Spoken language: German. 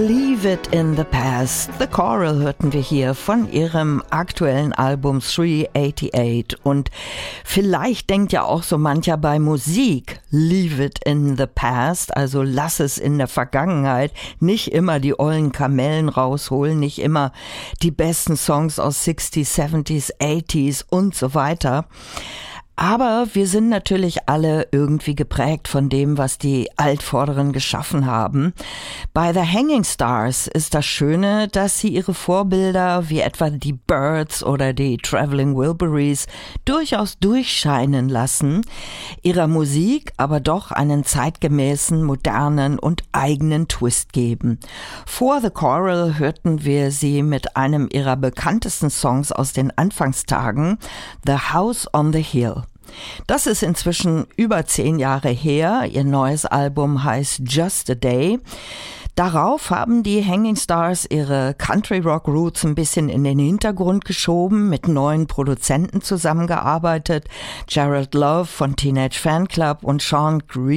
Leave It in the Past. The Coral hörten wir hier von ihrem aktuellen Album 388. Und vielleicht denkt ja auch so mancher bei Musik, leave it in the past, also lass es in der Vergangenheit, nicht immer die ollen Kamellen rausholen, nicht immer die besten Songs aus 60s, 70s, 80s und so weiter. Aber wir sind natürlich alle irgendwie geprägt von dem, was die Altvorderen geschaffen haben. Bei The Hanging Stars ist das Schöne, dass sie ihre Vorbilder wie etwa die Byrds oder die Traveling Wilburys durchaus durchscheinen lassen, ihrer Musik aber doch einen zeitgemäßen, modernen und eigenen Twist geben. Vor The Coral hörten wir sie mit einem ihrer bekanntesten Songs aus den Anfangstagen, The House on the Hill. Das ist inzwischen über 10 Jahre her. Ihr neues Album heißt Just a Day. Darauf haben die Hanging Stars ihre Country-Rock-Roots ein bisschen in den Hintergrund geschoben, mit neuen Produzenten zusammengearbeitet. Gerald Love von Teenage Fanclub und Sean Green